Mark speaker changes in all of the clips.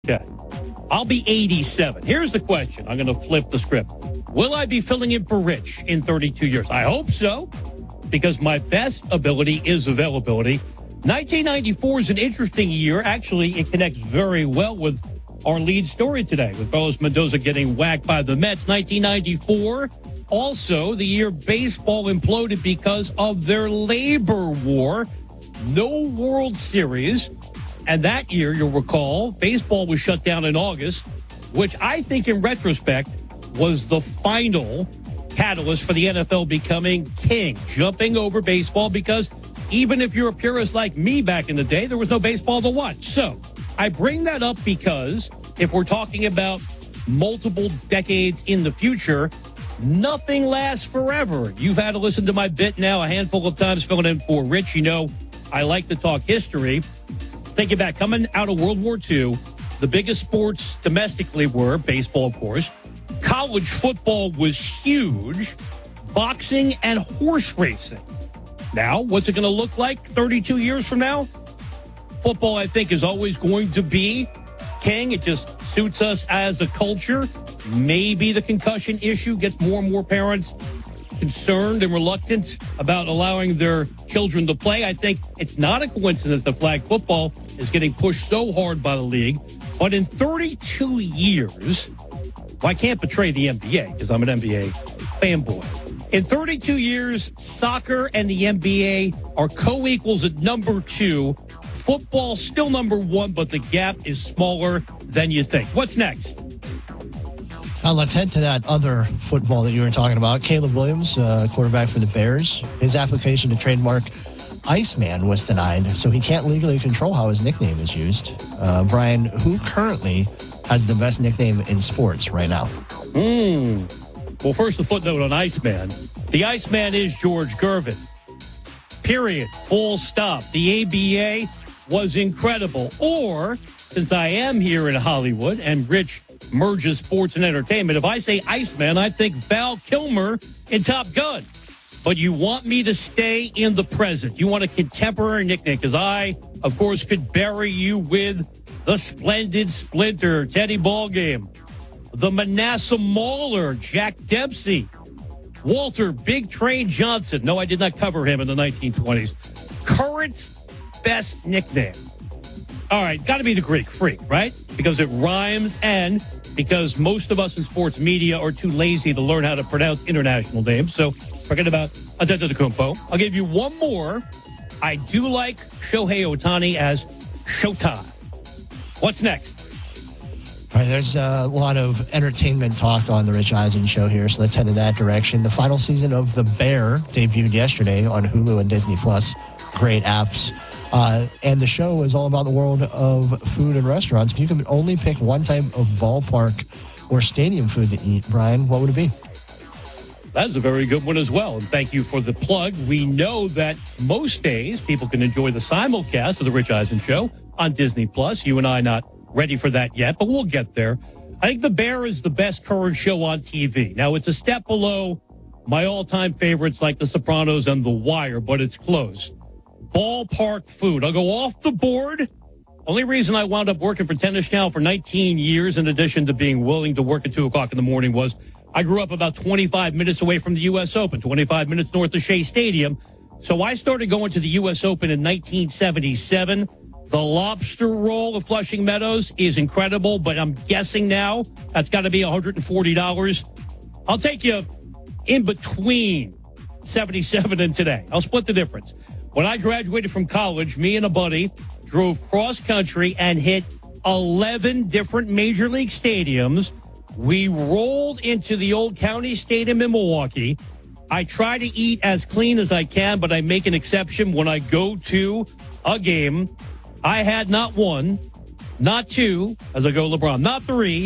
Speaker 1: Okay. I'll be 87. Here's the question. I'm going to flip the script. Will I be filling in for Rich in 32 years? I hope so, because my best ability is availability. 1994 is an interesting year. Actually, it connects very well with our lead story today, with Carlos Mendoza getting whacked by the Mets. 1994, also the year baseball imploded because of their labor war. No World Series. And that year, you'll recall, baseball was shut down in August, which I think in retrospect was the final catalyst for the NFL becoming king, jumping over baseball, because even if you're a purist like me back in the day, there was no baseball to watch. So I bring that up because if we're talking about multiple decades in the future, nothing lasts forever. You've had to listen to my bit now a handful of times filling in for Rich. You know, I like to talk history. Take it back. Coming out of World War II, the biggest sports domestically were baseball, of course. College football was huge. Boxing and horse racing. Now, what's it going to look like 32 years from now? Football, I think, is always going to be king. It just suits us as a culture. Maybe the concussion issue gets more and more parents concerned and reluctant about allowing their children to play. I think it's not a coincidence that flag football is getting pushed so hard by the league. But in 32 years, well, I can't betray the NBA because I'm an NBA fanboy. In 32 years, soccer and the NBA are co-equals at number 2. Football still number 1, but the gap is smaller than you think. What's next?
Speaker 2: Let's head to that other football that you were talking about. Caleb Williams, quarterback for the Bears. His application to trademark Iceman was denied, so he can't legally control how his nickname is used. Brian, who currently has the best nickname in sports right now?
Speaker 1: Well, first, the footnote on Iceman. The Iceman is George Gervin. Period. Full stop. The ABA was incredible. Or, since I am here in Hollywood and Rich merges sports and entertainment, if I say Iceman, I think Val Kilmer in Top Gun. But you want me to stay in the present. You want a contemporary nickname, because I, of course, could bury you with the Splendid Splinter, Teddy Ballgame, the Manasseh Mauler, Jack Dempsey, Walter Big Train Johnson. No, I did not cover him in the 1920s. Current best nickname. All right, got to be the Greek Freak, right? Because it rhymes, and because most of us in sports media are too lazy to learn how to pronounce international names. So forget about Antetokounmpo. I'll give you one more. I do like Shohei Ohtani as Showtime. What's next?
Speaker 2: All right, there's a lot of entertainment talk on the Rich Eisen show here, so let's head in that direction. The final season of The Bear debuted yesterday on Hulu and Disney+. Great apps. And the show is all about the world of food and restaurants. If you could only pick one type of ballpark or stadium food to eat, Brian, what would it be?
Speaker 1: That's a very good one as well. And thank you for the plug. We know that most days people can enjoy the simulcast of the Rich Eisen show on Disney+. You and I not ready for that yet, but we'll get there. I think The Bear is the best current show on TV. Now, it's a step below my all-time favorites like The Sopranos and The Wire, but it's close. Ballpark food. I'll go off the board. Only reason I wound up working for Tennis Channel for 19 years, in addition to being willing to work at 2 o'clock in the morning, was I grew up about 25 minutes away from the U.S. Open, 25 minutes north of Shea Stadium. So I started going to the U.S. Open in 1977. The lobster roll of Flushing Meadows is incredible, but I'm guessing now that's got to be $140. I'll take you in between 77 and today. I'll split the difference. When I graduated from college, me and a buddy drove cross-country and hit 11 different major league stadiums. We rolled into the old County Stadium in Milwaukee. I try to eat as clean as I can, but I make an exception when I go to a game. I had not 1, not 2, as I go LeBron, not 3,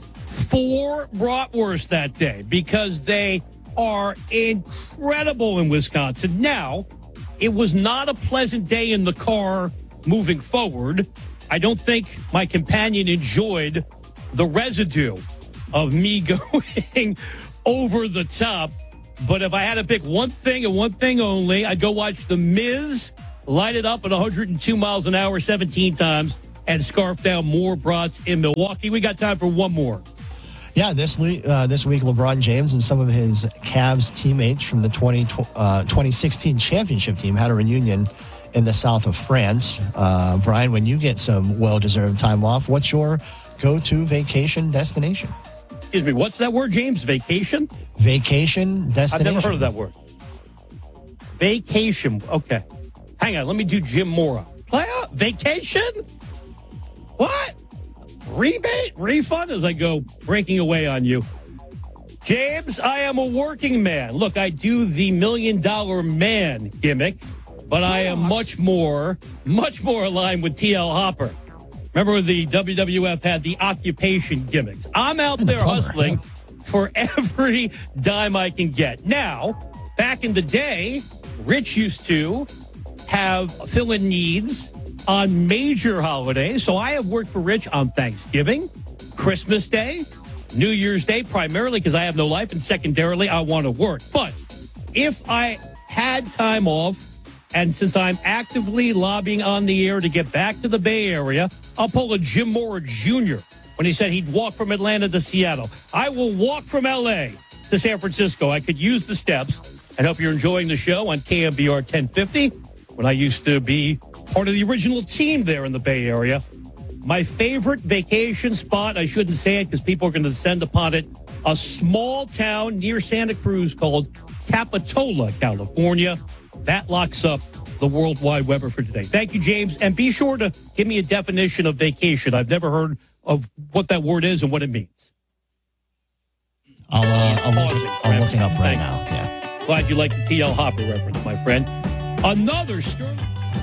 Speaker 1: 4 bratwurst that day, because they are incredible in Wisconsin. Now, it was not a pleasant day in the car moving forward. I don't think my companion enjoyed the residue of me going over the top. But if I had to pick one thing and one thing only, I'd go watch The Miz light it up at 102 miles an hour 17 times and scarf down more brats in Milwaukee. We got time for one more.
Speaker 2: Yeah, this week, LeBron James and some of his Cavs teammates from the 2016 championship team had a reunion in the south of France. Brian, when you get some well-deserved time off, what's your go-to vacation destination?
Speaker 1: Excuse me, what's that word, James? Vacation?
Speaker 2: Vacation destination.
Speaker 1: I've never heard of that word. Vacation. Okay. Hang on, let me do Jim Mora. Vacation? What? Rebate? Refund? As I go breaking away on you. James, I am a working man. Look, I do the $1 million man gimmick, but I am much more aligned with TL Hopper. Remember when the WWF had the occupation gimmicks? I'm out there hustling for every dime I can get. Now, back in the day, Rich used to have fill-in needs on major holidays. So I have worked for Rich on Thanksgiving, Christmas Day, New Year's Day, primarily because I have no life, and secondarily, I want to work. But if I had time off, and since I'm actively lobbying on the air to get back to the Bay Area, I'll pull a Jim Mora Jr. when he said he'd walk from Atlanta to Seattle. I will walk from L.A. to San Francisco. I could use the steps. And hope you're enjoying the show on KMBR 1050 when I used to be part of the original team there in the Bay Area. My favorite vacation spot, I shouldn't say it because people are going to descend upon it, a small town near Santa Cruz called Capitola, California. That locks up the worldwide weather for today. Thank you, James. And be sure to give me a definition of vacation. I've never heard of what that word is and what it means.
Speaker 2: I'll look it up right now. Yeah.
Speaker 1: Glad you like the TL Hopper reference, my friend. Another sterling.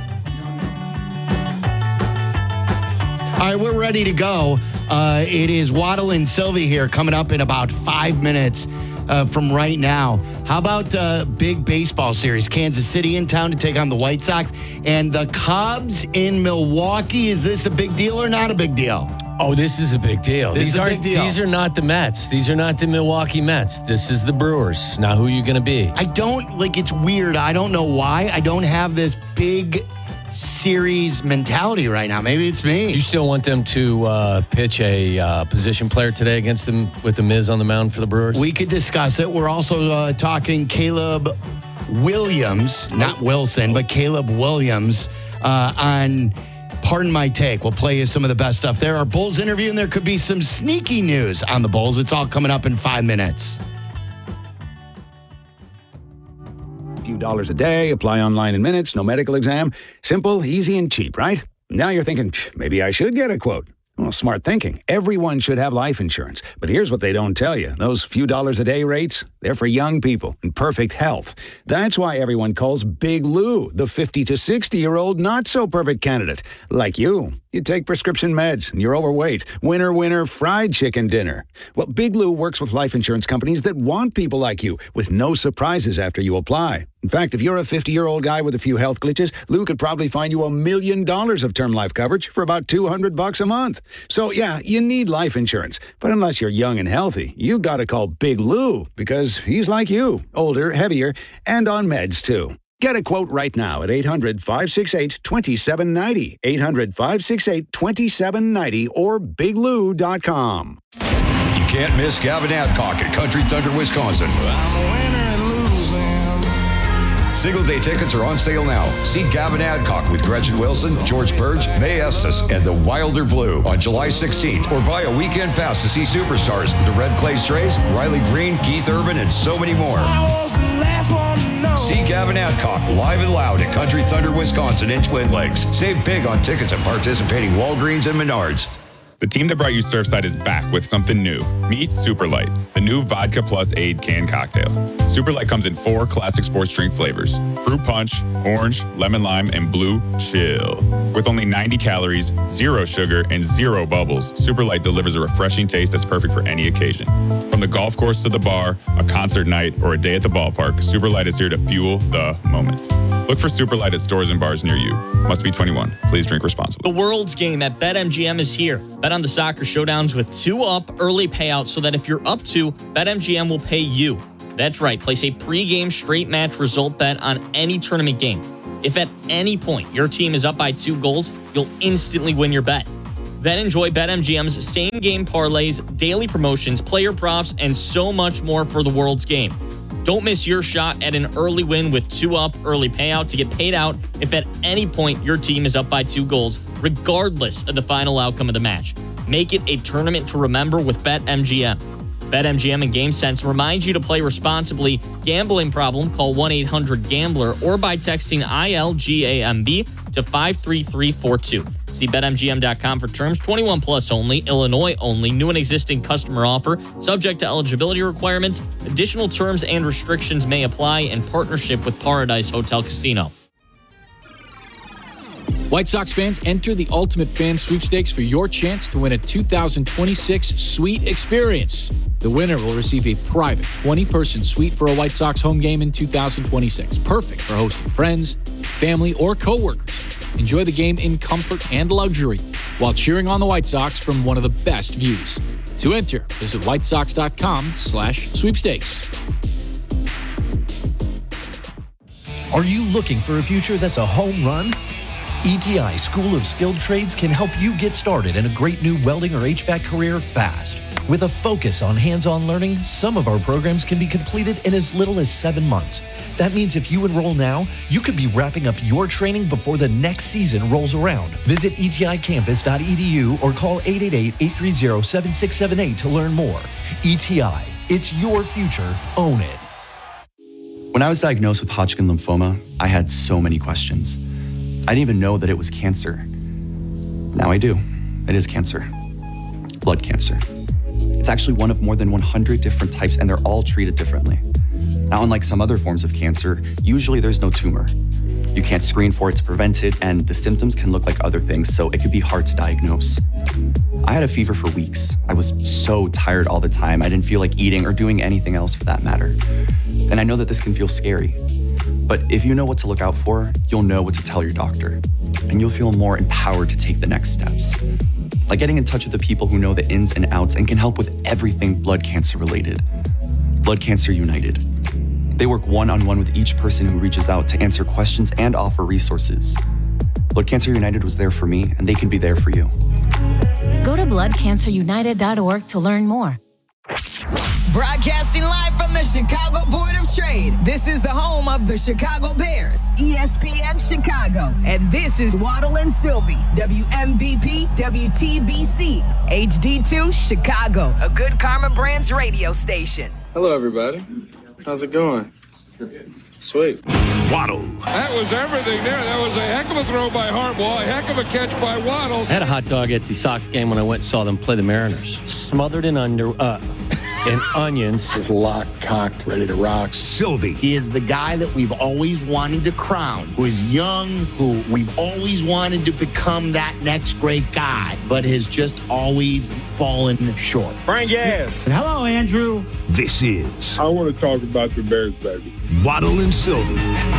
Speaker 3: All right, we're ready to go. It is Waddle and Sylvie here coming up in about 5 minutes from right now. How about big baseball series? Kansas City in town to take on the White Sox and the Cubs in Milwaukee. Is this a big deal or not a big deal?
Speaker 4: Oh, this is a big deal. These are not the Mets. These are not the Milwaukee Mets. This is the Brewers. Now, who are you going to be?
Speaker 3: It's weird. I don't know why. I don't have this big series mentality right now. Maybe it's me.
Speaker 4: You still want them to pitch a position player today against them with the Miz on the mound for the Brewers?
Speaker 3: We could discuss it. We're also talking Caleb Williams, not Wilson, but Caleb Williams on Pardon My Take. We'll play you some of the best stuff there. Our Bulls interview, and there could be some sneaky news on the Bulls. It's all coming up in 5 minutes.
Speaker 5: Few dollars a day, apply online in minutes, no medical exam. Simple, easy, and cheap, right? Now you're thinking, maybe I should get a quote. Well, smart thinking. Everyone should have life insurance. But here's what they don't tell you. Those few dollars a day rates, they're for young people in perfect health. That's why everyone calls Big Lou the 50 to 60-year-old not-so-perfect candidate. Like you. You take prescription meds and you're overweight. Winner, fried chicken dinner. Well, Big Lou works with life insurance companies that want people like you with no surprises after you apply. In fact, if you're a 50-year-old guy with a few health glitches, Lou could probably find you $1 million of term life coverage for about $200 a month. So, yeah, you need life insurance. But unless you're young and healthy, you got to call Big Lou because he's like you, older, heavier, and on meds, too. Get a quote right now at 800-568-2790, 800-568-2790, or biglou.com.
Speaker 6: You can't miss Gavin Adcock at Country Thunder, Wisconsin. Single-day tickets are on sale now. See Gavin Adcock with Gretchen Wilson, George Burge, Mae Estes, and the Wilder Blue on July 16th. Or buy a weekend pass to see superstars, the Red Clay Strays, Riley Green, Keith Urban, and so many more. See Gavin Adcock live and loud at Country Thunder, Wisconsin in Twin Lakes. Save big on tickets at participating Walgreens and Menards.
Speaker 7: The team that brought you Surfside is back with something new. Meet Super Light, the new vodka plus aid canned cocktail. Super Light comes in 4 classic sports drink flavors: fruit punch, orange, lemon lime, and blue chill. With only 90 calories, 0 sugar, and 0 bubbles, Super Light delivers a refreshing taste that's perfect for any occasion. From the golf course to the bar, a concert night, or a day at the ballpark, Super Light is here to fuel the moment. Look for Super Light at stores and bars near you. Must be 21. Please drink responsibly.
Speaker 8: The World's Game at BetMGM is here. Bet on the soccer showdowns with 2-up early payouts so that if you're up 2, BetMGM will pay you. That's right. Place a pre-game straight match result bet on any tournament game. If at any point your team is up by 2 goals, you'll instantly win your bet. Then enjoy BetMGM's same-game parlays, daily promotions, player props, and so much more for the world's game. Don't miss your shot at an early win with 2-up early payout to get paid out if at any point your team is up by 2 goals, regardless of the final outcome of the match. Make it a tournament to remember with BetMGM. BetMGM and GameSense remind you to play responsibly. Gambling problem? Call 1-800-GAMBLER or by texting ILGAMB to 53342. See BetMGM.com for terms. 21 plus only. Illinois only. New and existing customer offer. Subject to eligibility requirements. Additional terms and restrictions may apply in partnership with Paradise Hotel Casino.
Speaker 9: White Sox fans, enter the Ultimate Fan Sweepstakes for your chance to win a 2026 suite experience. The winner will receive a private 20-person suite for a White Sox home game in 2026. Perfect for hosting friends, family, or coworkers. Enjoy the game in comfort and luxury while cheering on the White Sox from one of the best views. To enter, visit whitesox.com/sweepstakes.
Speaker 10: Are you looking for a future that's a home run? ETI School of Skilled Trades can help you get started in a great new welding or HVAC career fast. With a focus on hands-on learning, some of our programs can be completed in as little as 7 months. That means if you enroll now, you could be wrapping up your training before the next season rolls around. Visit eticampus.edu or call 888-830-7678 to learn more. ETI, it's your future. Own it.
Speaker 11: When I was diagnosed with Hodgkin lymphoma, I had so many questions. I didn't even know that it was cancer. Now I do. It is cancer. Blood cancer. It's actually one of more than 100 different types, and they're all treated differently. Now, unlike some other forms of cancer, usually there's no tumor. You can't screen for it to prevent it, and the symptoms can look like other things, so it could be hard to diagnose. I had a fever for weeks. I was so tired all the time. I didn't feel like eating or doing anything else for that matter. And I know that this can feel scary. But if you know what to look out for, you'll know what to tell your doctor. And you'll feel more empowered to take the next steps. Like getting in touch with the people who know the ins and outs and can help with everything blood cancer related. Blood Cancer United. They work one-on-one with each person who reaches out to answer questions and offer resources. Blood Cancer United was there for me, and they can be there for you.
Speaker 12: Go to bloodcancerunited.org to learn more.
Speaker 13: Broadcasting live from the Chicago Board of Trade. This is the home of the Chicago Bears, ESPN Chicago. And this is Waddle and Sylvie, WMVP, WTBC, HD2 Chicago, a Good Karma Brands radio station.
Speaker 14: Hello, everybody. How's it going? Sweet.
Speaker 15: Waddle. That was everything there. That was a heck of a throw by Harbaugh, a heck of a catch by Waddle.
Speaker 4: I had a hot dog at the Sox game when I went and saw them play the Mariners. Smothered in and onions.
Speaker 16: Is locked, cocked, ready to rock.
Speaker 15: Sylvie.
Speaker 17: He is the guy that we've always wanted to crown, who is young, who we've always wanted to become that next great guy, but has just always fallen short.
Speaker 16: Frank Yes.
Speaker 3: And hello, Andrew.
Speaker 15: This is.
Speaker 18: I want to talk about the Bears, baby.
Speaker 15: Waddle and Sylvie.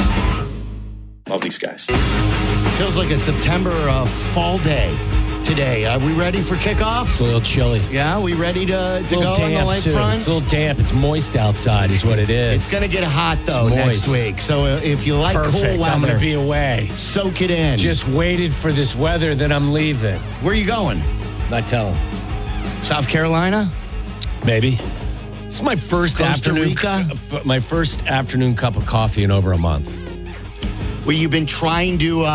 Speaker 16: Love these guys.
Speaker 3: Feels like a September fall day today. Are we ready for kickoff?
Speaker 4: It's a little chilly.
Speaker 3: Yeah, we ready to go on the lakefront?
Speaker 4: It's a little damp. It's moist outside is what it is.
Speaker 3: It's going to get hot, though, next week. So if you like cool weather,
Speaker 4: I'm going to be away.
Speaker 3: Soak it in.
Speaker 4: Just waited for this weather, then I'm leaving.
Speaker 3: Where are you going?
Speaker 4: Not telling.
Speaker 3: South Carolina?
Speaker 4: Maybe. It's my first afternoon cup of coffee in over a month.
Speaker 3: Well, you've been trying to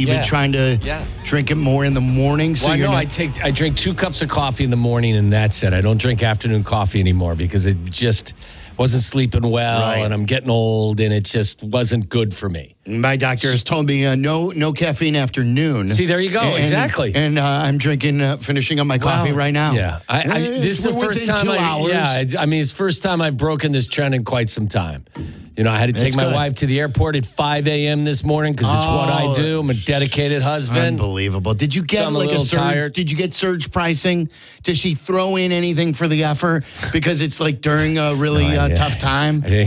Speaker 3: drink it more in the morning. So
Speaker 4: I drink 2 cups of coffee in the morning, and that's it. I don't drink afternoon coffee anymore because it just wasn't sleeping well, and I'm getting old, and it just wasn't good for me.
Speaker 3: My doctor has told me no caffeine after noon.
Speaker 4: See, there you go. Exactly.
Speaker 3: And I'm drinking, finishing up my coffee right now.
Speaker 4: Yeah. This is the first time. It's the first time I've broken this trend in quite some time. You know, I had to take my wife to the airport at 5 a.m. this morning because it's what I do. I'm a dedicated husband.
Speaker 3: Unbelievable. Did you get a surge? Tired. Did you get surge pricing? Does she throw in anything for the effort? Because it's like during a really tough time.
Speaker 4: I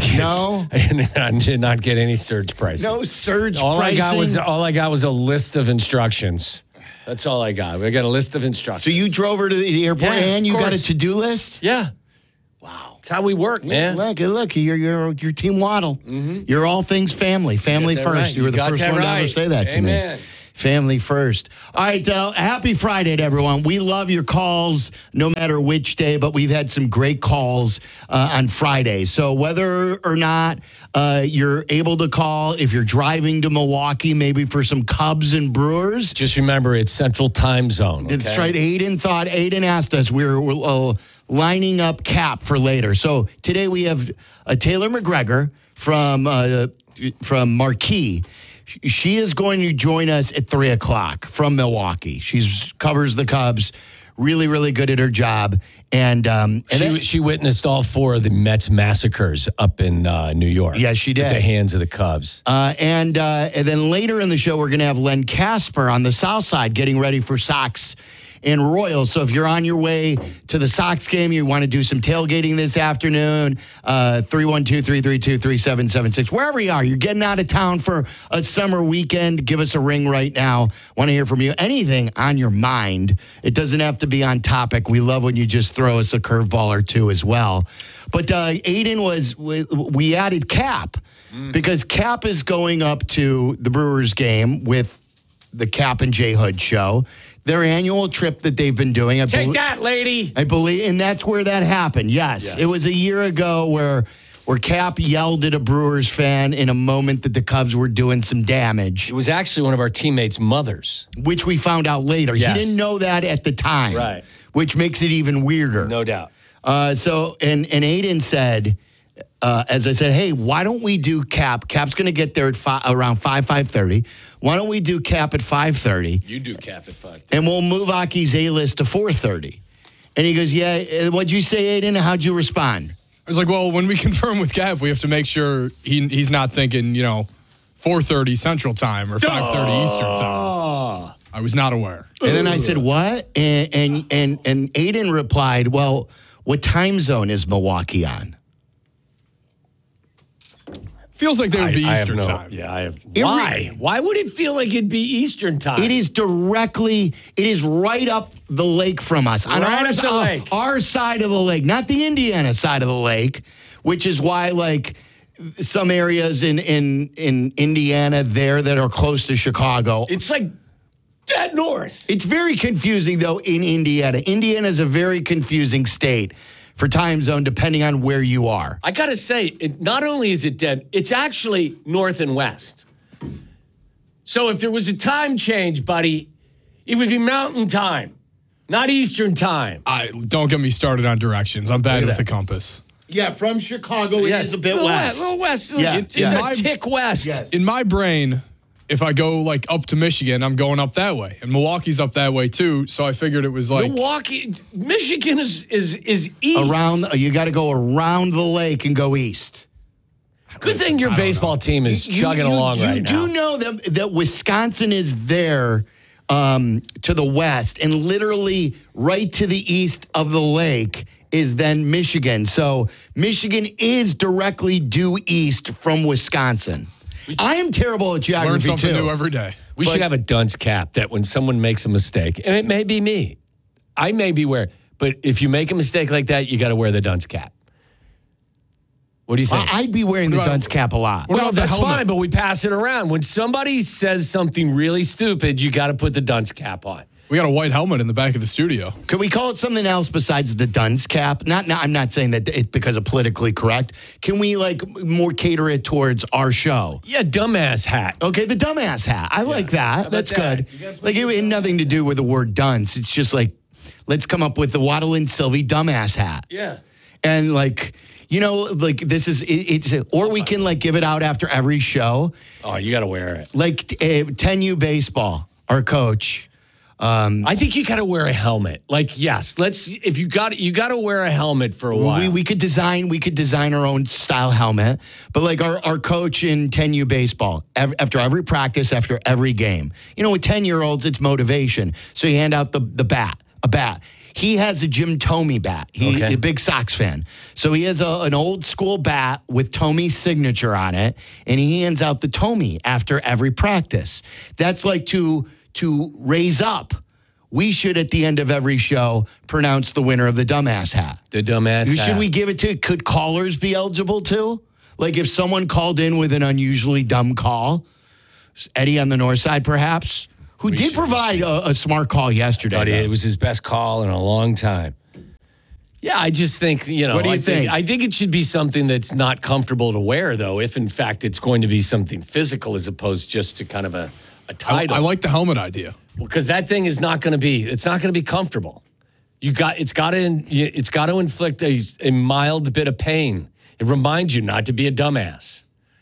Speaker 4: did not get any surge pricing.
Speaker 3: No surge pricing?
Speaker 4: All I got was a list of instructions. That's all I got. I got a list of instructions.
Speaker 3: So you drove her to the airport and you got a to-do list?
Speaker 4: Yeah.
Speaker 3: Wow.
Speaker 4: That's how we work, man.
Speaker 3: Look, you're Team Waddle. You're all things family. Family first.
Speaker 4: Right.
Speaker 3: You were the first one to ever say that to me. Family first. All right, happy Friday to everyone. We love your calls no matter which day, but we've had some great calls on Friday. So whether or not you're able to call, if you're driving to Milwaukee, maybe for some Cubs and Brewers.
Speaker 4: Just remember, it's Central Time Zone. Okay?
Speaker 3: That's right. Aiden asked us. We're lining up Cap for later. So today we have Taylor McGregor from Marquee. She is going to join us at 3 o'clock from Milwaukee. She covers the Cubs, really, really good at her job. And
Speaker 4: she witnessed all 4 of the Mets massacres up in New York.
Speaker 3: Yes, she did.
Speaker 4: At the hands of the Cubs.
Speaker 3: And then later in the show, we're going to have Len Casper on the South Side getting ready for Sox and Royals. So if you're on your way to the Sox game, you want to do some tailgating this afternoon, 312-332-3776. Wherever you are, you're getting out of town for a summer weekend, give us a ring right now. Want to hear from you. Anything on your mind. It doesn't have to be on topic. We love when you just throw us a curveball or two as well. But Aiden we added Cap because Cap is going up to the Brewers game with the Cap and J Hood show. Their annual trip that they've been doing.
Speaker 4: Take that, lady.
Speaker 3: I believe, and that's where that happened. Yes. It was a year ago where Cap yelled at a Brewers fan in a moment that the Cubs were doing some damage.
Speaker 4: It was actually one of our teammates' mothers.
Speaker 3: Which we found out later.
Speaker 4: Yes.
Speaker 3: He didn't know that at the time.
Speaker 4: Right.
Speaker 3: Which makes it even weirder.
Speaker 4: No doubt.
Speaker 3: So Aiden said, as I said, hey, why don't we do Cap? Cap's going to get there at around 5:30. Why don't we do Cap at 5:30?
Speaker 4: You do Cap at 5:30.
Speaker 3: And we'll move Aki's A-list to 4:30. And he goes, yeah, what'd you say, Aiden? How'd you respond?
Speaker 19: I was like, well, when we confirm with Cap, we have to make sure he's not thinking, 4:30 Central Time or 5:30 Eastern Time. I was not aware.
Speaker 3: And then I said, what? And Aiden replied, well, what time zone is Milwaukee on?
Speaker 19: Feels like they would be Eastern time.
Speaker 4: Yeah, why? Why would it feel like it'd be Eastern time?
Speaker 3: It is right up the lake from us. On our side of the lake, not the Indiana side of the lake, which is why, like, some areas in Indiana there that are close to Chicago.
Speaker 4: It's like dead north.
Speaker 3: It's very confusing, though, in Indiana. Indiana is a very confusing state for time zone, depending on where you are.
Speaker 4: I got to say, not only is it dead, it's actually north and west. So if there was a time change, buddy, it would be mountain time, not Eastern time.
Speaker 19: Don't get me started on directions. I'm bad with the compass.
Speaker 3: Yeah, from Chicago, it is a bit west.
Speaker 4: A little west.
Speaker 3: Yeah.
Speaker 4: It's a tick west.
Speaker 3: Yes.
Speaker 19: In my brain, if I go up to Michigan, I'm going up that way, and Milwaukee's up that way too. So I figured it was
Speaker 4: Michigan is east.
Speaker 3: You got to go around the lake and go east.
Speaker 4: Good thing your baseball team is chugging along right now.
Speaker 3: You do know that Wisconsin is there to the west, and literally right to the east of the lake is then Michigan. So Michigan is directly due east from Wisconsin. I am terrible at geography,
Speaker 19: Learn something
Speaker 3: too.
Speaker 19: new every day.
Speaker 4: We should have a dunce cap that when someone makes a mistake, and it may be me, I may be but if you make a mistake like that, you got to wear the dunce cap. What do you think?
Speaker 3: I'd be wearing the dunce cap a lot.
Speaker 4: Well, that's fine, but we pass it around. When somebody says something really stupid, you got to put the dunce cap on.
Speaker 19: We got a white helmet in the back of the studio.
Speaker 3: Can we call it something else besides the dunce cap? I'm not saying that it's because of politically correct. Can we more cater it towards our show?
Speaker 4: Yeah, dumbass hat.
Speaker 3: Okay, the dumbass hat. I like that. That's good. Like it had nothing to do with the word dunce. It's just like, let's come up with the Waddle and Sylvie dumbass hat.
Speaker 4: Yeah.
Speaker 3: And this is or we can give it out after every show.
Speaker 4: Oh, you got to wear it.
Speaker 3: Like 10U baseball, our coach.
Speaker 4: I think you got to wear a helmet. If you got to wear a helmet for a while.
Speaker 3: We could design our own style helmet, but our coach in 10U baseball, after every practice, after every game, with 10-year-olds, it's motivation. So you hand out a bat. He has a Jim Thome bat. He's a big Sox fan. So he has an old school bat with Thome's signature on it, and he hands out the Thome after every practice. That's to raise up we should, at the end of every show, pronounce the winner of the dumbass hat.
Speaker 4: The dumbass hat.
Speaker 3: Should we give it to, could callers be eligible too? Like if someone called in with an unusually dumb call, Eddie on the north side perhaps, who did provide a smart call yesterday.
Speaker 4: It was his best call in a long time. Yeah, I just think,
Speaker 3: What do you think?
Speaker 4: I think it should be something that's not comfortable to wear, though, if in fact it's going to be something physical as opposed just to kind of a title.
Speaker 19: I like the helmet idea.
Speaker 4: Because that thing is not going to be comfortable. It's got to inflict a mild bit of pain. It reminds you not to be a dumbass.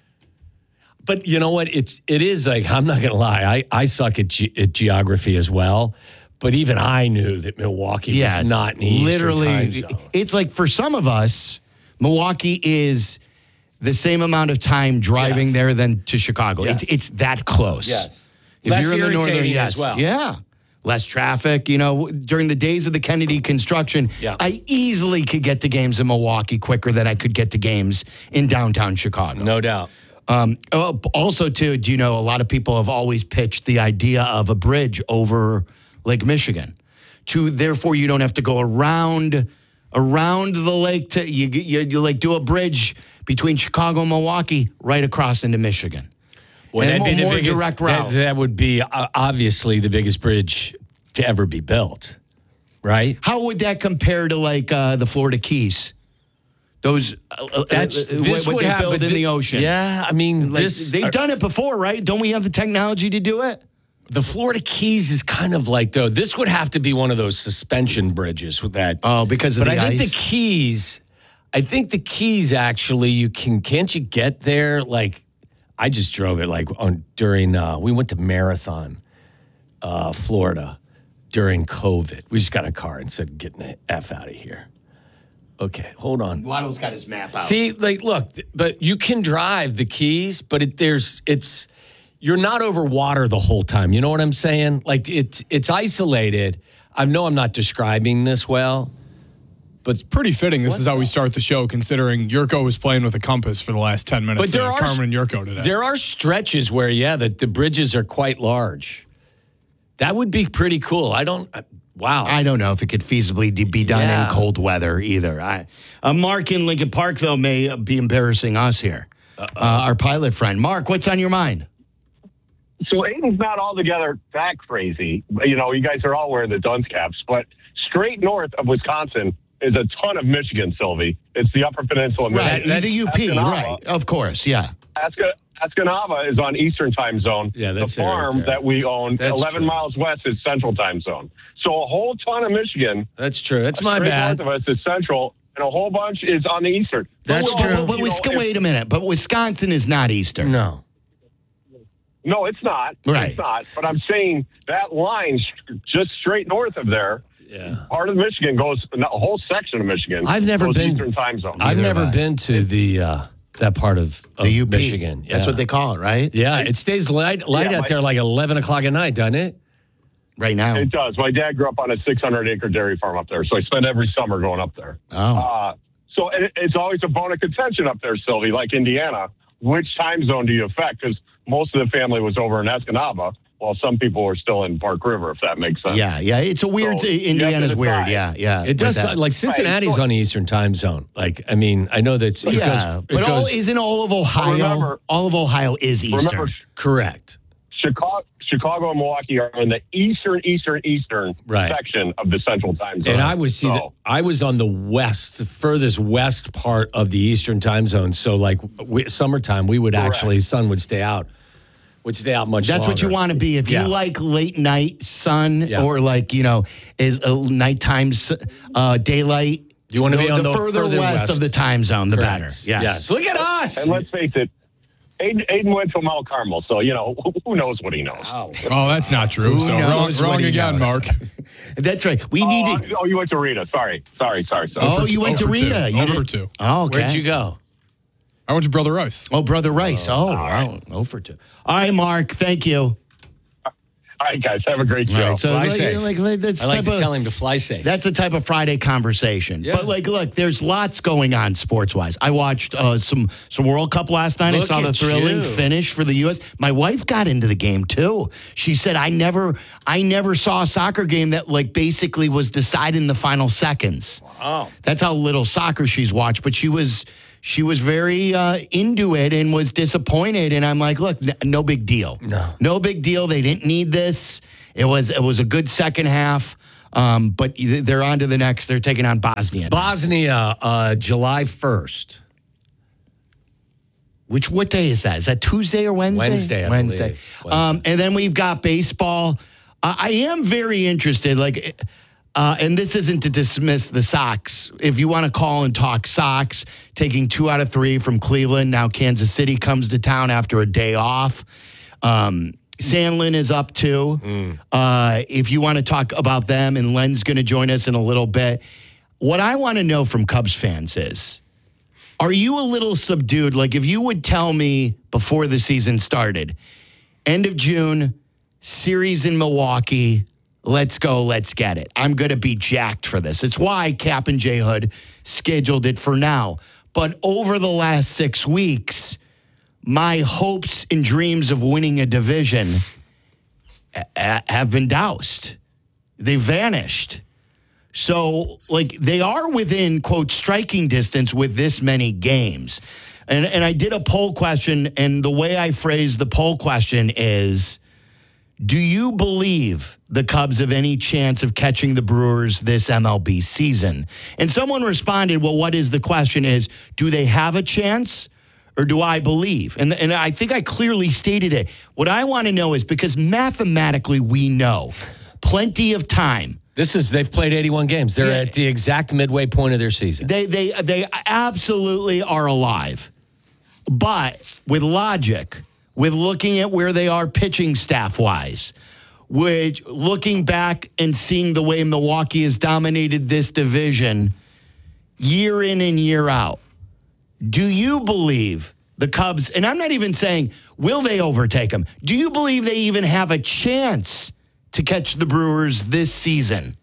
Speaker 4: But you know what? It is like, I'm not going to lie. I suck at geography as well. But even I knew that Milwaukee was not in the Eastern time zone.
Speaker 3: It's like for some of us, Milwaukee is the same amount of time driving there than to Chicago.
Speaker 4: Yes.
Speaker 3: It's that close.
Speaker 4: Yes.
Speaker 3: If
Speaker 4: Less
Speaker 3: you're in the northern,
Speaker 4: irritating as well.
Speaker 3: Yeah. Less traffic. During the days of the Kennedy construction, I easily could get to games in Milwaukee quicker than I could get to games in downtown Chicago.
Speaker 4: No doubt.
Speaker 3: Also, too, a lot of people have always pitched the idea of a bridge over Lake Michigan. Therefore, you don't have to go around the lake. You like do a bridge between Chicago and Milwaukee right across into Michigan.
Speaker 4: Well,
Speaker 3: and
Speaker 4: that'd be
Speaker 3: more
Speaker 4: the biggest,
Speaker 3: direct route.
Speaker 4: That would be obviously the biggest bridge to ever be built, right?
Speaker 3: How would that compare to like the Florida Keys? Those what they build in the ocean.
Speaker 4: Yeah, I mean,
Speaker 3: they've done it before, right? Don't we have the technology to do it?
Speaker 4: The Florida Keys is kind of like, though, this would have to be one of those suspension bridges with that.
Speaker 3: Oh, because of the ice?
Speaker 4: But I think the Keys actually, can't you get there? Like, I just drove it we went to Marathon, Florida during COVID. We just got in a car and said, getting the F out of here. Okay, hold on.
Speaker 3: Waddle's got his map out.
Speaker 4: See, look, but you can drive the Keys, but you're not over water the whole time. You know what I'm saying? Like it's isolated. I know I'm not describing this well, but
Speaker 19: it's pretty fitting. This is how we start the show, considering Yurko was playing with a compass for the last 10 minutes.
Speaker 4: But there are
Speaker 19: Carmen and Yurko today.
Speaker 4: There are stretches where, the bridges are quite large. That would be pretty cool. Wow.
Speaker 3: I don't know if it could feasibly be done in cold weather either. Mark in Lincoln Park, though, may be embarrassing us here. Our pilot friend. Mark, what's on your mind?
Speaker 20: So Aiden's not altogether that crazy. You guys are all wearing the dunce caps, but straight north of Wisconsin is a ton of Michigan, Sylvie. It's the Upper Peninsula.
Speaker 3: Right, the UP, right. Of course, yeah.
Speaker 20: Escanaba is on Eastern time zone.
Speaker 4: Yeah, that's
Speaker 20: the farm
Speaker 4: right
Speaker 20: that we own,
Speaker 4: that's
Speaker 20: 11
Speaker 4: true.
Speaker 20: miles west, is Central time zone. So a whole ton of Michigan.
Speaker 4: That's true. That's my bad.
Speaker 20: North of us is Central, and a whole bunch is on the Eastern.
Speaker 3: That's true. But wait a minute. But Wisconsin is not Eastern.
Speaker 4: No.
Speaker 20: No, it's not.
Speaker 3: Right.
Speaker 20: It's not. But I'm saying that line just straight north of there, part of Michigan goes, a whole section of Michigan.
Speaker 4: I've never
Speaker 20: goes
Speaker 4: been
Speaker 20: Eastern time zone.
Speaker 4: I've never been to the that part of
Speaker 3: the UP.
Speaker 4: Michigan. Yeah.
Speaker 3: That's what they call it, right?
Speaker 4: Yeah, it stays light out there like 11 o'clock at night, doesn't it?
Speaker 3: Right now.
Speaker 20: It does. My dad grew up on a 600-acre dairy farm up there, so I spend every summer going up there.
Speaker 3: Oh.
Speaker 20: So it's always a bone of contention up there, Sylvie, like Indiana. Which time zone do you affect? Because most of the family was over in Escanaba, while some people were still in Park River, if that makes sense.
Speaker 3: Yeah. It's a weird, Indiana's weird. Yeah.
Speaker 4: It does, like Cincinnati's on the Eastern time zone. Like, I mean, I know that
Speaker 3: isn't all of Ohio?
Speaker 20: Remember,
Speaker 3: all of Ohio is Eastern.
Speaker 20: Remember,
Speaker 4: correct.
Speaker 20: Chicago and Milwaukee are in the Eastern
Speaker 4: right.
Speaker 20: section of the Central time zone.
Speaker 4: And I was on the furthest west part of the Eastern time zone. So like summertime, we would sun would stay out much
Speaker 3: That's
Speaker 4: longer.
Speaker 3: what you want to be. If you like late night sun or is a nighttime daylight,
Speaker 4: you want to be on the
Speaker 3: further west of the time zone, the better.
Speaker 4: Yes. Look at us.
Speaker 20: And let's face it, Aiden went to Mount Carmel, so, who knows what he knows.
Speaker 19: Oh, that's not true. So wrong again, Mark.
Speaker 3: That's right. We need to...
Speaker 20: Oh, you went to Rita. Sorry.
Speaker 3: Oh, you went to Rita.
Speaker 19: 0 for 2.
Speaker 3: Oh, okay.
Speaker 4: Where'd you go?
Speaker 19: I went to Brother Rice.
Speaker 3: Oh, Brother Rice. Oh, wow. 0 for 2. All right, Mark. Thank you.
Speaker 20: All right, guys. Have a great show.
Speaker 3: Right, so
Speaker 4: Fly safe.
Speaker 3: that's
Speaker 4: I like
Speaker 3: type
Speaker 4: to
Speaker 3: of-
Speaker 4: tell him to fly safe.
Speaker 3: That's the type of Friday conversation.
Speaker 4: Yeah.
Speaker 3: But look, there's lots going on sports-wise. I watched some World Cup last night. I
Speaker 4: Look
Speaker 3: saw the
Speaker 4: at
Speaker 3: thrilling
Speaker 4: you.
Speaker 3: finish for the U.S. My wife got into the game too. She said, "I never saw a soccer game that basically was decided in the final seconds."
Speaker 4: Wow.
Speaker 3: That's how little soccer she's watched. But she was very into it and was disappointed. And I'm like, look, no big deal. No big deal. They didn't need this. It was a good second half. But they're on to the next. They're taking on Bosnia.
Speaker 4: Bosnia, July 1st.
Speaker 3: What day is that? Is that Tuesday or Wednesday?
Speaker 4: Wednesday, I
Speaker 3: Wednesday.
Speaker 4: believe.
Speaker 3: And then we've got baseball. I am very interested. And this isn't to dismiss the Sox. If you want to call and talk Sox, taking 2 out of 3 from Cleveland. Now Kansas City comes to town after a day off. Sandlin is up too. If you want to talk about them, and Len's going to join us in a little bit. What I want to know from Cubs fans is, are you a little subdued? If you would tell me before the season started, end of June, series in Milwaukee, let's go, let's get it. I'm going to be jacked for this. It's why Cap and J. Hood scheduled it for now. But over the last 6 weeks, my hopes and dreams of winning a division have been doused. They vanished. So, they are within, quote, striking distance with this many games. And I did a poll question, and the way I phrased the poll question is, do you believe the Cubs have any chance of catching the Brewers this MLB season? And someone responded, well, what is the question is, do they have a chance or do I believe? And I think I clearly stated it. What I want to know is, because mathematically we know plenty of time.
Speaker 4: They've played 81 games. They're at the exact midway point of their season.
Speaker 3: They absolutely are alive. But with logic, with looking at where they are pitching staff-wise, which looking back and seeing the way Milwaukee has dominated this division year in and year out, do you believe the Cubs, and I'm not even saying, will they overtake them? Do you believe they even have a chance to catch the Brewers this season?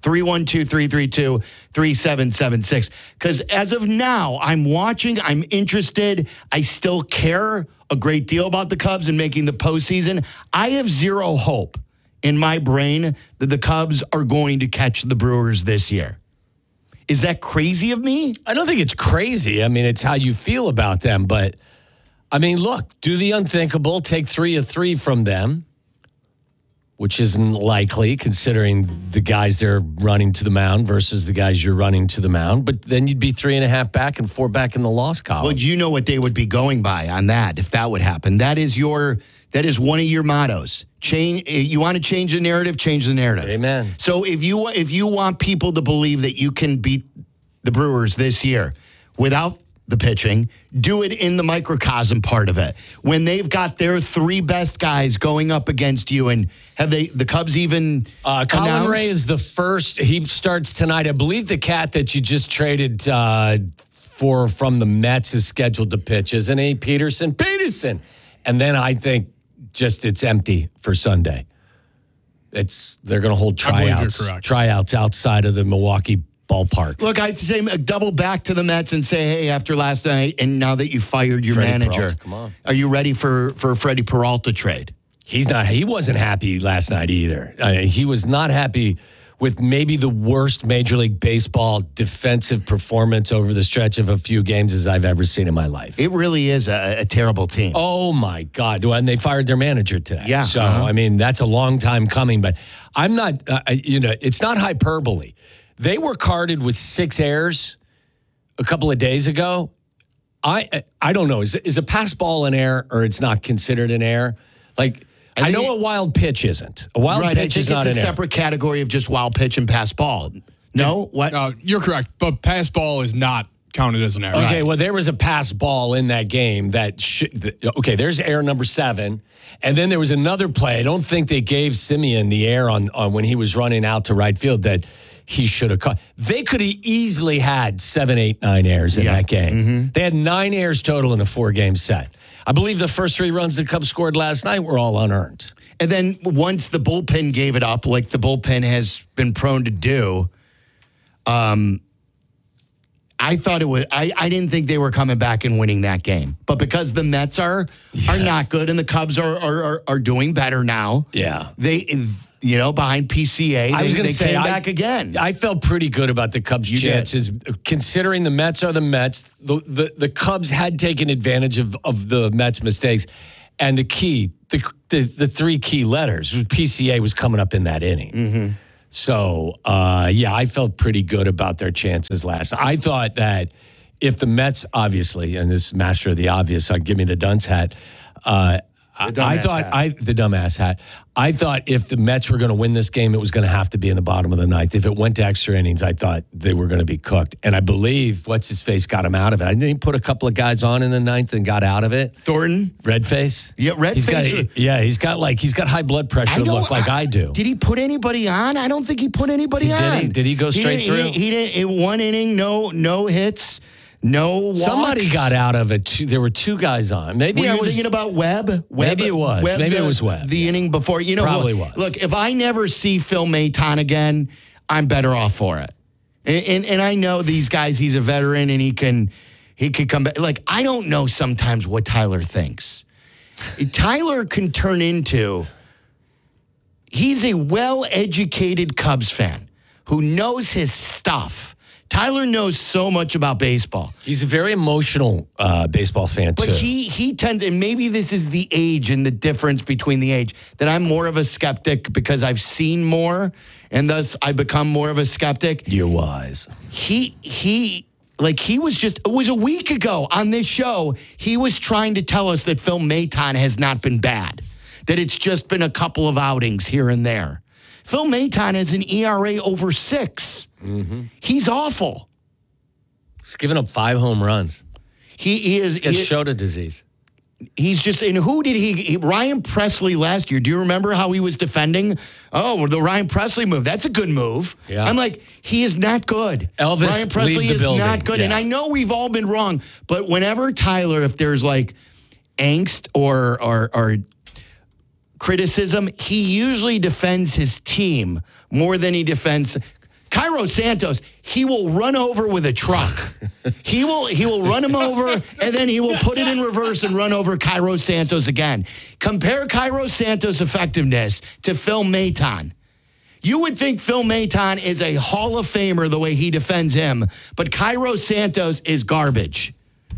Speaker 3: 312-332-3776. Because as of now, I'm watching, I'm interested. I still care a great deal about the Cubs and making the postseason. I have zero hope in my brain that the Cubs are going to catch the Brewers this year. Is that crazy of me?
Speaker 4: I don't think it's crazy. I mean, it's how you feel about them. But, I mean, look, do the unthinkable, take 3 of 3 from them, which isn't likely considering the guys they're running to the mound versus the guys you're running to the mound. But then you'd be 3.5 back and 4 back in the loss column.
Speaker 3: Well, you know what they would be going by on that if that would happen. That is one of your mottos. You want to change the narrative, change the narrative.
Speaker 4: Amen.
Speaker 3: So if you want people to believe that you can beat the Brewers this year without the pitching, do it in the microcosm part of it. When they've got their 3 best guys going up against you, and have the Cubs even
Speaker 4: Colin Ray is the first. He starts tonight. I believe the cat that you just traded from the Mets is scheduled to pitch, isn't he? Peterson. And then I think it's empty for Sunday. They're going to hold tryouts outside of the Milwaukee ballpark.
Speaker 3: Look, I'd say double back to the Mets and say, hey, after last night, and now that you fired your manager,
Speaker 4: Peralta, come on.
Speaker 3: Are you ready for a Freddie Peralta trade?
Speaker 4: He's not. He wasn't happy last night either. He was not happy with maybe the worst Major League Baseball defensive performance over the stretch of a few games as I've ever seen in my life.
Speaker 3: It really is a terrible team.
Speaker 4: Oh, my God. And they fired their manager today.
Speaker 3: Yeah.
Speaker 4: So, I mean, that's a long time coming. But I'm not, it's not hyperbole. They were carded with 6 errors a couple of days ago. I don't know. Is a pass ball an error or it's not considered an error? I know a wild pitch isn't. A wild pitch is not an error.
Speaker 3: It's a separate category of just wild pitch and pass ball. No? What?
Speaker 19: No, you're correct. But pass ball is not counted as an error.
Speaker 4: Okay, well, there was a pass ball in that game okay, there's error number 7. And then there was another play. I don't think they gave Simeon the error on when he was running out to right field that he should have caught. They could have easily had 7, 8, 9 errors in that game. Mm-hmm. They had 9 errors total in a 4-game set. I believe the first 3 runs the Cubs scored last night were all unearned.
Speaker 3: And then once the bullpen gave it up, like the bullpen has been prone to do, I thought it was. I didn't think they were coming back and winning that game, but because the Mets are not good and the Cubs are doing better now.
Speaker 4: Yeah,
Speaker 3: they behind PCA, they came back again.
Speaker 4: I felt pretty good about the Cubs' chances, considering the Mets are the Mets. The Cubs had taken advantage of the Mets' mistakes, and the three key letters PCA was coming up in that inning.
Speaker 3: Mm-hmm.
Speaker 4: So, I felt pretty good about their chances last. I thought that if the Mets, obviously, and this is master of the obvious, give me the dunce hat. The dumbass hat. I thought if the Mets were going to win this game, it was going to have to be in the bottom of the ninth. If it went to extra innings, I thought they were going to be cooked. And I believe what's-his-face got him out of it. I think he put a couple of guys on in the ninth and got out of it.
Speaker 3: Thornton?
Speaker 4: Redface?
Speaker 3: Yeah, Redface.
Speaker 4: He's got high blood pressure to look like I do.
Speaker 3: Did he put anybody on? I don't think he put anybody on.
Speaker 4: Did he go straight through?
Speaker 3: He didn't. In one inning, no hits. No walks.
Speaker 4: Somebody got out of it. There were two guys on. Maybe
Speaker 3: I was thinking about Webb.
Speaker 4: Maybe it was. Maybe it was Webb.
Speaker 3: The inning before.
Speaker 4: Probably was.
Speaker 3: Look, if I never see Phil Maton again, I'm better off for it. And I know these guys. He's a veteran, and he can come back. Like, I don't know sometimes what Tyler thinks. Tyler can turn into. He's a well-educated Cubs fan who knows his stuff. Tyler knows so much about baseball.
Speaker 4: He's a very emotional baseball fan, too.
Speaker 3: But he tends, and maybe this is the age and the difference between the age, that I'm more of a skeptic because I've seen more, and thus I become more of a skeptic.
Speaker 4: You're wise.
Speaker 3: It was a week ago on this show, he was trying to tell us that Phil Maton has not been bad, that it's just been a couple of outings here and there. Phil Maton has an ERA over 6.
Speaker 4: Mm-hmm.
Speaker 3: He's awful.
Speaker 4: He's given up 5 home runs.
Speaker 3: He is.
Speaker 4: He gets Shota disease.
Speaker 3: He's just. And who did he? Ryan Presley last year. Do you remember how he was defending? Oh, the Ryan Presley move. That's a good move.
Speaker 4: Yeah.
Speaker 3: I'm like, he is not good.
Speaker 4: Elvis,
Speaker 3: Ryan Presley is
Speaker 4: building.
Speaker 3: not good.
Speaker 4: Yeah.
Speaker 3: And I know we've all been wrong, but whenever Tyler, if there's like angst or criticism, he usually defends his team more than he defends Cairo Santos. He will run over with a truck. He will run him over, and then he will put it in reverse and run over Cairo Santos again. Compare Cairo Santos' effectiveness to Phil Maton. You would think Phil Maton is a Hall of Famer the way he defends him, but Cairo Santos is garbage.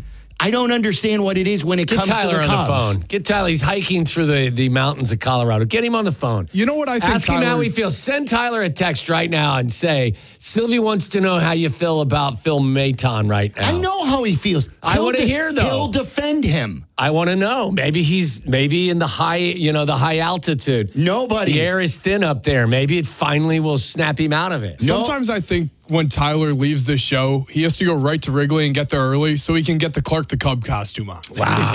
Speaker 3: I don't understand what it is when it comes to the Cubs.
Speaker 4: Get Tyler on the phone. Get Tyler. He's hiking through the mountains of Colorado. Get him on the phone.
Speaker 19: You know what I think,
Speaker 4: Ask him how he feels. Send Tyler a text right now and say, Sylvie wants to know how you feel about Phil Maton right now.
Speaker 3: I know how he feels.
Speaker 4: I want to hear, though.
Speaker 3: He'll defend him.
Speaker 4: I want to know. Maybe he's in the high altitude.
Speaker 3: Nobody.
Speaker 4: The air is thin up there. Maybe it finally will snap him out of it.
Speaker 19: Sometimes I think when Tyler leaves the show, he has to go right to Wrigley and get there early so he can get the Clark the Cub costume on.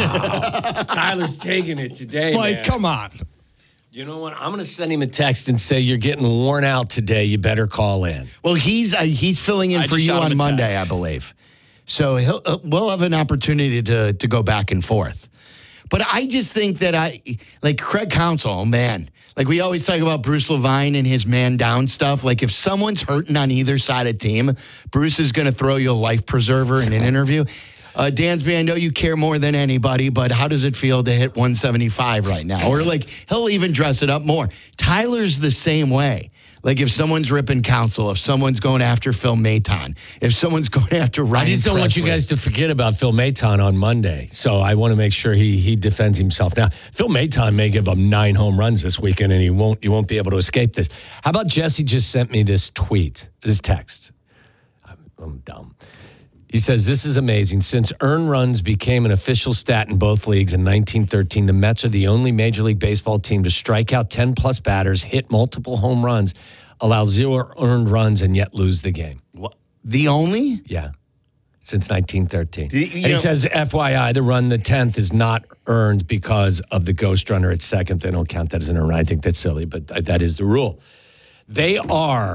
Speaker 4: Wow. Tyler's taking it today, man.
Speaker 19: Come on.
Speaker 4: You know what? I'm going to send him a text and say, you're getting worn out today. You better call in.
Speaker 3: Well, he's filling in for you on Monday, I believe. So we'll have an opportunity to go back and forth. But I just think that Craig Counsell, man, like we always talk about Bruce Levine and his man down stuff. Like if someone's hurting on either side of the team, Bruce is going to throw you a life preserver in an interview. Dansby, I know you care more than anybody, but how does it feel to hit 175 right now? Or like he'll even dress it up more. Tyler's the same way. Like if someone's ripping Counsell, if someone's going after Phil Maton, if someone's going after Ryan
Speaker 4: I just don't want you guys to forget about Phil Maton on Monday. So I want to make sure he defends himself. Now, Phil Maton may give up 9 home runs this weekend, and you won't be able to escape this. How about Jesse just sent me this text. I'm dumb. He says, this is amazing. Since earned runs became an official stat in both leagues in 1913, the Mets are the only Major League Baseball team to strike out 10-plus batters, hit multiple home runs, allow 0 earned runs, and yet lose the game.
Speaker 3: What? The only?
Speaker 4: Yeah, since 1913. He says, FYI, the run, the 10th, is not earned because of the ghost runner at second. They don't count that as an earned run. I think that's silly, but that is the rule. They are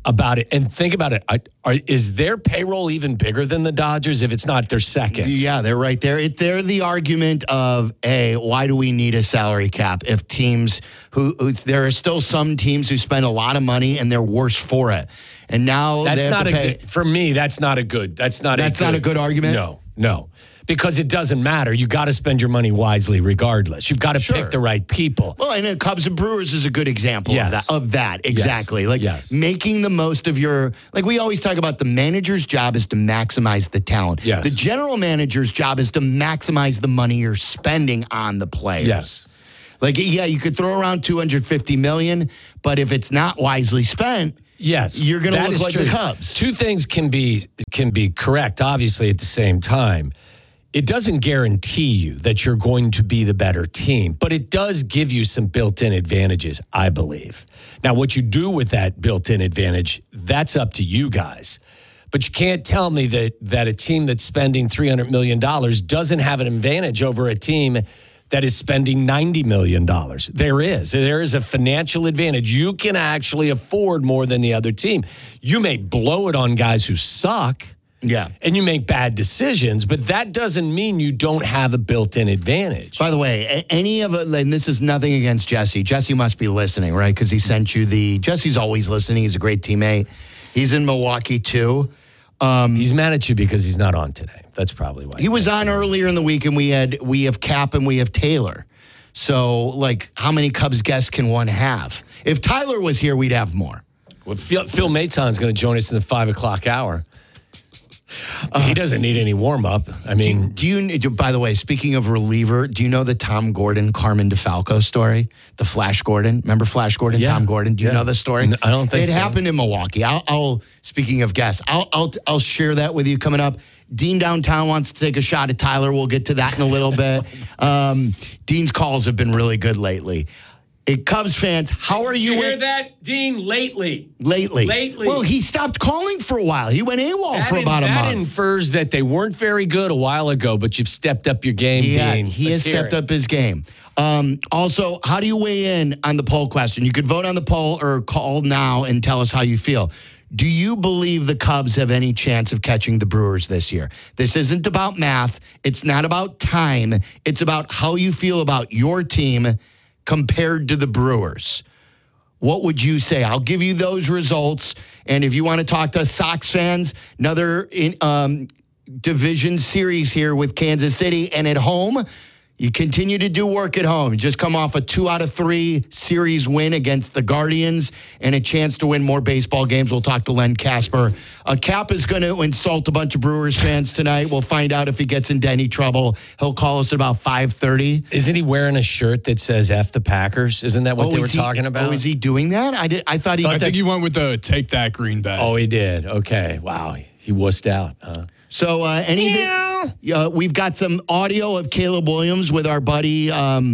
Speaker 4: about it. And think about it. Is their payroll even bigger than the Dodgers? If it's not, they're second.
Speaker 3: Yeah, they're right there. They're the argument of, hey, why do we need a salary cap if teams who there are still some teams who spend a lot of money and they're worse for it. And now
Speaker 4: that's not a good, for me, that's not a good
Speaker 3: argument?
Speaker 4: No. Because it doesn't matter. You got to spend your money wisely regardless. You've got to pick the right people.
Speaker 3: Well, and Cubs and Brewers is a good example of that. Exactly. Making the most of your, like we always talk about, the manager's job is to maximize the talent.
Speaker 4: Yes.
Speaker 3: The general manager's job is to maximize the money you're spending on the players.
Speaker 4: Yes.
Speaker 3: You could throw around $250 million, but if it's not wisely spent,
Speaker 4: yes,
Speaker 3: you're going to look like
Speaker 4: true.
Speaker 3: the Cubs.
Speaker 4: Two things can be correct, obviously, at the same time. It doesn't guarantee you that you're going to be the better team, but it does give you some built-in advantages, I believe. Now, what you do with that built-in advantage, that's up to you guys. But you can't tell me that a team that's spending $300 million doesn't have an advantage over a team that is spending $90 million. There is a financial advantage. You can actually afford more than the other team. You may blow it on guys who suck.
Speaker 3: Yeah.
Speaker 4: And you make bad decisions, but that doesn't mean you don't have a built-in advantage.
Speaker 3: By the way, and this is nothing against Jesse. Jesse must be listening, right? Because he sent you Jesse's always listening. He's a great teammate. He's in Milwaukee, too.
Speaker 4: He's mad at you because he's not on today. That's probably why.
Speaker 3: He was on earlier in the week, and we have Cap and we have Taylor. So, how many Cubs guests can one have? If Tyler was here, we'd have more.
Speaker 4: Well, Phil Maton's going to join us in the 5 o'clock hour. He doesn't need any warm-up. I mean...
Speaker 3: Do you, by the way, speaking of reliever, do you know the Tom Gordon, Carmen DeFalco story? The Flash Gordon? Remember Flash Gordon, Tom Gordon? Do you know the story?
Speaker 4: No, I don't think
Speaker 3: so. It happened in Milwaukee. Speaking of guests, I'll share that with you coming up. Dean downtown wants to take a shot at Tyler. We'll get to that in a little bit. Dean's calls have been really good lately. Cubs fans, how are you?
Speaker 4: Did you hear that, Dean? Lately.
Speaker 3: Well, he stopped calling for a while. He went AWOL for about a month.
Speaker 4: That infers that they weren't very good a while ago, but you've stepped up your game, Dean.
Speaker 3: He has stepped up his game. Also, how do you weigh in on the poll question? You could vote on the poll or call now and tell us how you feel. Do you believe the Cubs have any chance of catching the Brewers this year? This isn't about math. It's not about time. It's about how you feel about your team compared to the Brewers. What would you say? I'll give you those results. And if you want to talk to Sox fans, another division series here with Kansas City. And at home, you continue to do work at home. You just come off a 2 out of 3 series win against the Guardians and a chance to win more baseball games. We'll talk to Len Casper. Cap is going to insult a bunch of Brewers fans tonight. We'll find out if he gets into any trouble. He'll call us at about 5:30.
Speaker 4: Isn't he wearing a shirt that says F the Packers? Isn't that what they were talking about?
Speaker 3: Oh, is he doing that? I thought
Speaker 19: I think he went with the take that Green Bay.
Speaker 4: Oh, he did. Okay. Wow. He wussed out, huh?
Speaker 3: So we've got some audio of Caleb Williams with our buddies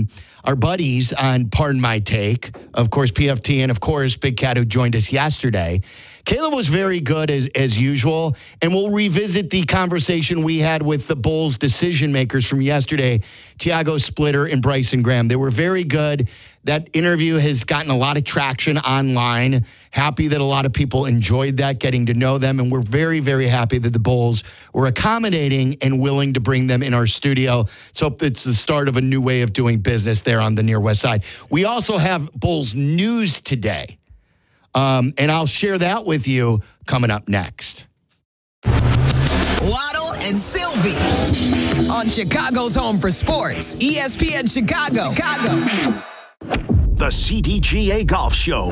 Speaker 3: on Pardon My Take. Of course, PFT, and of course, Big Cat, who joined us yesterday. Caleb was very good as usual, and we'll revisit the conversation we had with the Bulls decision makers from yesterday, Tiago Splitter and Bryson Graham. They were very good. That interview has gotten a lot of traction online. Happy that a lot of people enjoyed that, getting to know them, and we're very, very happy that the Bulls were accommodating and willing to bring them in our studio. So it's the start of a new way of doing business there on the Near West Side. We also have Bulls news today. And I'll share that with you coming up next.
Speaker 13: Waddle and Sylvie on Chicago's Home for Sports, ESPN Chicago.
Speaker 21: The CDGA Golf Show.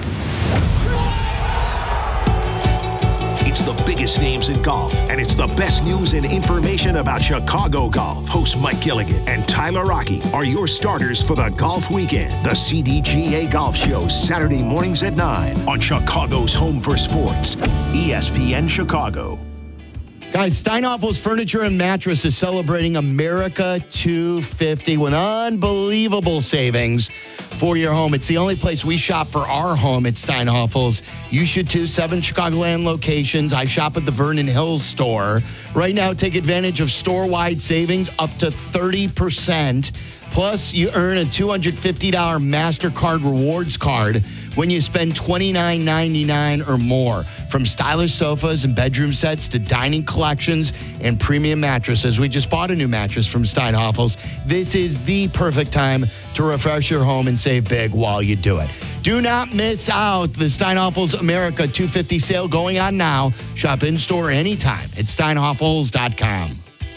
Speaker 21: It's the biggest names in golf, and it's the best news and information about Chicago golf. Hosts Mike Gilligan and Tyler Rocky are your starters for the golf weekend. The CDGA Golf Show, Saturday mornings at 9 on Chicago's Home for Sports, ESPN Chicago.
Speaker 3: Guys, Steinhoffel's Furniture and Mattress is celebrating America 250 with unbelievable savings for your home. It's the only place we shop for our home at Steinhoffel's. You should too. 7 Chicagoland locations. I shop at the Vernon Hills store. Right now, take advantage of store-wide savings up to 30%. Plus, you earn a $250 MasterCard rewards card when you spend $29.99 or more. From stylish sofas and bedroom sets to dining collections and premium mattresses. We just bought a new mattress from Steinhoffel's. This is the perfect time to refresh your home and save big while you do it. Do not miss out. The Steinhoffel's America 250 sale going on now. Shop in-store anytime at steinhoffels.com.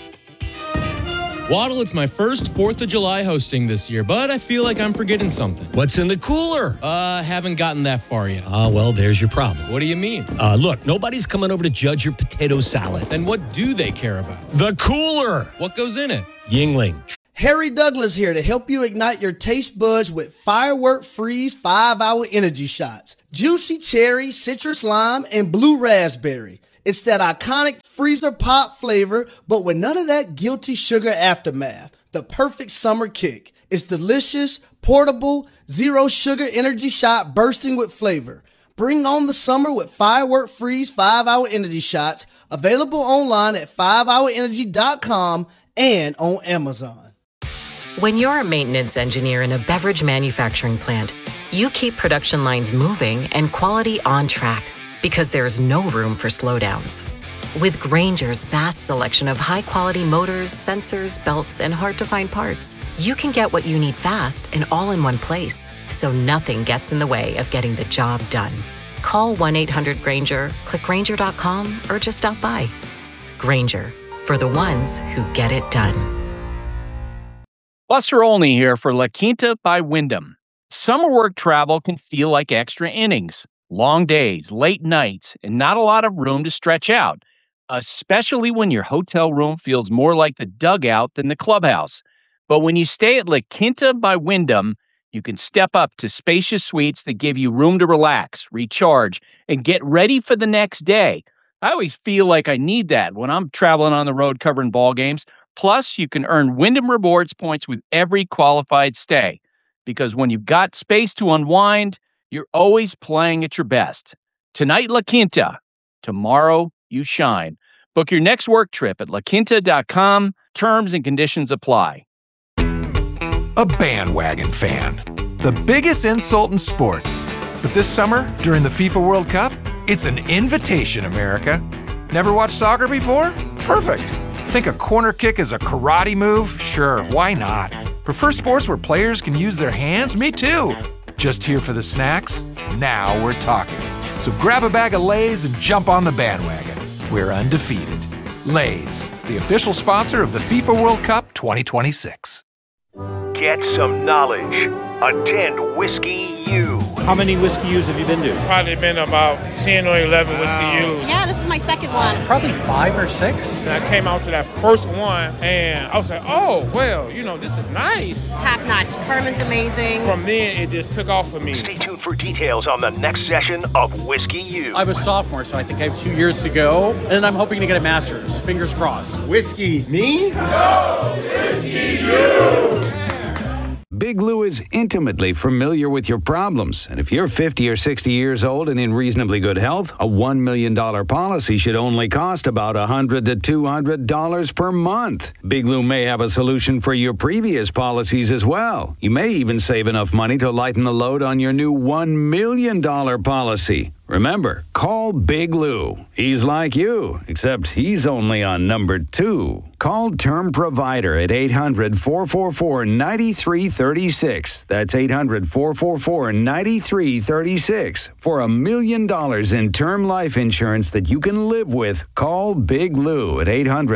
Speaker 2: Waddle, it's my first 4th of July hosting this year, but I feel like I'm forgetting something.
Speaker 4: What's in the cooler?
Speaker 2: Haven't gotten that far yet.
Speaker 4: Well, there's your problem.
Speaker 2: What do you mean?
Speaker 4: Look, nobody's coming over to judge your potato salad.
Speaker 2: Then what do they care about?
Speaker 4: The cooler.
Speaker 2: What goes in it?
Speaker 4: Yingling.
Speaker 22: Harry Douglas here to help you ignite your taste buds with Firework Freeze 5-Hour Energy Shots. Juicy cherry, citrus lime, and blue raspberry. It's that iconic freezer pop flavor, but with none of that guilty sugar aftermath. The perfect summer kick. It's delicious, portable, zero sugar energy shot bursting with flavor. Bring on the summer with Firework Freeze 5-Hour Energy Shots. Available online at 5hourenergy.com and on Amazon.
Speaker 23: When you're a maintenance engineer in a beverage manufacturing plant, you keep production lines moving and quality on track, because there's no room for slowdowns. With Grainger's vast selection of high-quality motors, sensors, belts, and hard-to-find parts, you can get what you need fast and all in one place, so nothing gets in the way of getting the job done. Call 1-800-GRAINGER, click Grainger.com, or just stop by. Grainger, for the ones who get it done.
Speaker 24: Buster Olney here for La Quinta by Wyndham. Summer work travel can feel like extra innings. Long days, late nights, and not a lot of room to stretch out, especially when your hotel room feels more like the dugout than the clubhouse. But when you stay at La Quinta by Wyndham, you can step up to spacious suites that give you room to relax, recharge, and get ready for the next day. I always feel like I need that when I'm traveling on the road covering ball games. Plus, you can earn Wyndham Rewards points with every qualified stay. Because when you've got space to unwind, you're always playing at your best. Tonight, La Quinta. Tomorrow, you shine. Book your next work trip at laquinta.com. Terms and conditions apply.
Speaker 25: A bandwagon fan. The biggest insult in sports. But this summer, during the FIFA World Cup, it's an invitation, America. Never watched soccer before? Perfect. Think a corner kick is a karate move? Sure, why not? Prefer sports where players can use their hands? Me too. Just here for the snacks? Now we're talking. So grab a bag of Lay's and jump on the bandwagon. We're undefeated. Lay's, the official sponsor of the FIFA World Cup 2026.
Speaker 21: Get some knowledge. Attend Whiskey U.
Speaker 26: How many Whiskey U's have you been to?
Speaker 27: Probably been about 10 or 11 Whiskey U's.
Speaker 28: Yeah, this is my second one.
Speaker 26: Probably 5 or 6.
Speaker 27: And I came out to that first one, and I was like, oh, well, this is nice.
Speaker 28: Top notch. Kerman's amazing.
Speaker 27: From then, it just took off for me.
Speaker 21: Stay tuned for details on the next session of Whiskey U.
Speaker 26: I'm a sophomore, so I think I have 2 years to go, and I'm hoping to get a master's. Fingers crossed.
Speaker 29: Whiskey, me?
Speaker 21: No, Whiskey U!
Speaker 5: Big Lou is intimately familiar with your problems, and if you're 50 or 60 years old and in reasonably good health, a $1 million policy should only cost about $100 to $200 per month. Big Lou may have a solution for your previous policies as well. You may even save enough money to lighten the load on your new $1 million policy. Remember, call Big Lou. He's like you, except he's only on number 2. Call Term Provider at 800-444-9336. That's 800-444-9336. For $1 million in term life insurance that you can live with, call Big Lou at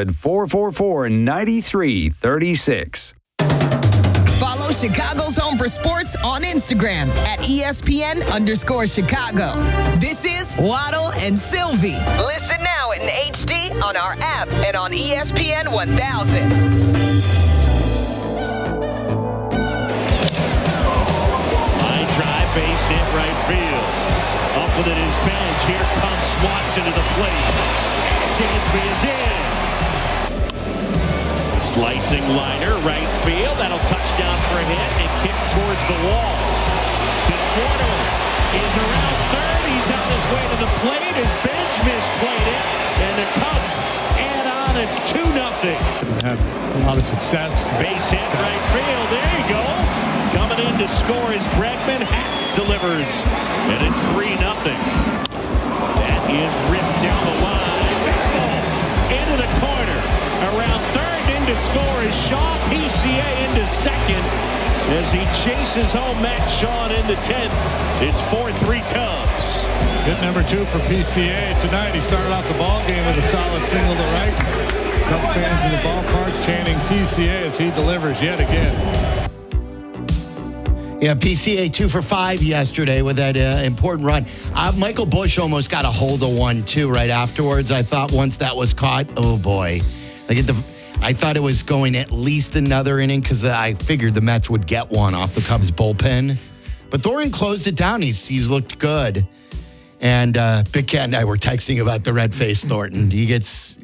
Speaker 5: 800-444-9336.
Speaker 13: Follow Chicago's Home for Sports on Instagram at ESPN_Chicago. This is Waddle and Sylvie. Listen now in HD on our app and on ESPN 1000.
Speaker 1: Line drive, base hit, right field. Up with it is Bench. Here comes Swanson to the plate. Dansby is in. Slicing liner, right field. That'll touch down for a hit and kick towards the wall. McWhorter is around third. He's on his way to the plate as Bench misplayed it. And the Cubs add on a it's 2-0.
Speaker 6: Doesn't have a lot of success.
Speaker 1: Base hit, right field. There you go. Coming in to score is Bregman. Hack delivers, and it's 3-0. That is ripped down the line. Ball into the corner. Around third, in to score is Shaw. PCA into second as he chases home Matt Shaw in the 10th. It's 4-3 Cubs.
Speaker 6: Hit number 2 for PCA tonight. He started off the ball game with a solid single to right. Cubs fans in the ballpark chanting PCA as he delivers yet again.
Speaker 3: Yeah, PCA 2 for 5 yesterday with that important run. Michael Busch almost got a hold of one, too, right afterwards. I thought once that was caught, oh, boy. I thought it was going at least another inning because I figured the Mets would get one off the Cubs bullpen. But Thornton closed it down. He's looked good. And Big Cat and I were texting about the red-faced Thornton. He gets